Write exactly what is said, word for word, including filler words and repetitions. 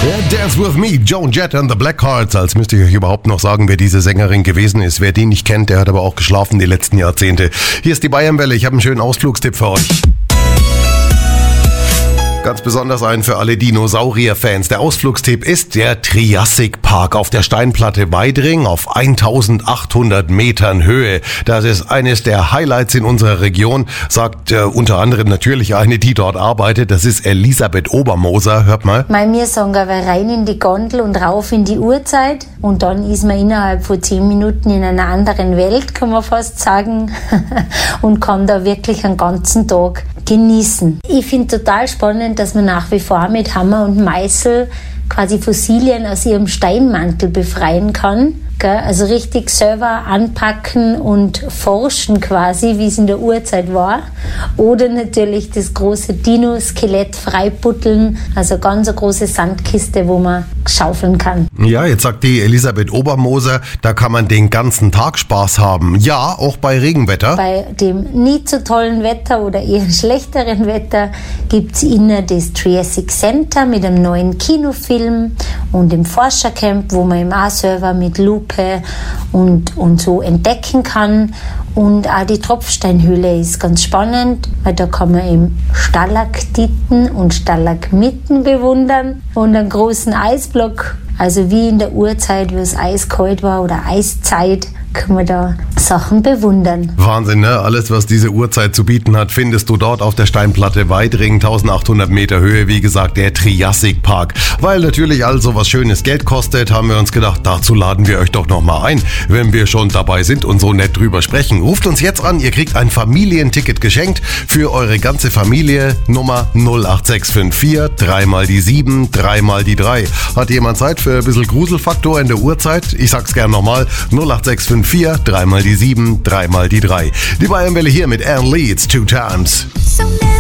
Ja, Dance With Me, Joan Jett and the Blackhearts. Als müsste ich euch überhaupt noch sagen, wer diese Sängerin gewesen ist. Wer die nicht kennt, der hat aber auch geschlafen die letzten Jahrzehnte. Hier ist die Bayernwelle, ich habe einen schönen Ausflugstipp für euch. Ganz besonders ein für alle Dinosaurier-Fans. Der Ausflugstipp ist der Triassic Park auf der Steinplatte Weidring auf eintausendachthundert Metern Höhe. Das ist eines der Highlights in unserer Region, sagt äh, unter anderem natürlich eine, die dort arbeitet. Das ist Elisabeth Obermoser. Hört mal. Mein, wir sagen aber rein in die Gondel und rauf in die Uhrzeit. Und dann ist man innerhalb von zehn Minuten in einer anderen Welt, kann man fast sagen. Und kann da wirklich einen ganzen Tag genießen. Ich finde total spannend, dass man nach wie vor mit Hammer und Meißel quasi Fossilien aus ihrem Steinmantel befreien kann. Also richtig selber anpacken und forschen quasi, wie es in der Urzeit war. Oder natürlich das große Dino-Skelett freibuddeln, also ganz eine große Sandkiste, wo man schaufeln kann. Ja, jetzt sagt die Elisabeth Obermoser, da kann man den ganzen Tag Spaß haben. Ja, auch bei Regenwetter. Bei dem nie so tollen Wetter oder eher schlechteren Wetter gibt es inner das Triassic Center mit einem neuen Kinofilm und im Forschercamp, wo man im A-Server mit Lupe und, und so entdecken kann. Und auch die Tropfsteinhöhle ist ganz spannend, weil da kann man eben Stalaktiten und Stalagmiten bewundern und einen großen Eisblock, also wie in der Urzeit, wo es eiskalt war oder Eiszeit, kann man da Sachen bewundern. Wahnsinn, ne? Alles, was diese Urzeit zu bieten hat, findest du dort auf der Steinplatte Weidring, eintausendachthundert Meter Höhe, wie gesagt, der Triassic Park. Weil natürlich all so was Schönes Geld kostet, haben wir uns gedacht, dazu laden wir euch doch nochmal ein, wenn wir schon dabei sind und so nett drüber sprechen. Ruft uns jetzt an, ihr kriegt ein Familienticket geschenkt für eure ganze Familie. Nummer null acht sechs fünf vier, dreimal die sieben, dreimal die drei. Hat jemand Zeit für ein bisschen Gruselfaktor in der Uhrzeit? Ich sag's gern nochmal, null acht sechs fünf vier, dreimal die sieben, dreimal die drei. Die Bayernwelle hier mit Ann Lee, It's Two Times.